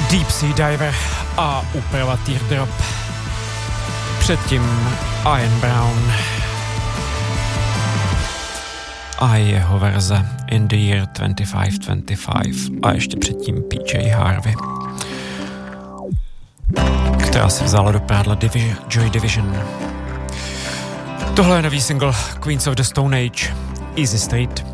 Deep Sea Diver a úprava Teardrop. Předtím Ian Brown a jeho verze In the Year 2525 a ještě předtím PJ Harvey, která si vzala do prádla Joy Division. Tohle je nový single Queens of the Stone Age, Easy Street.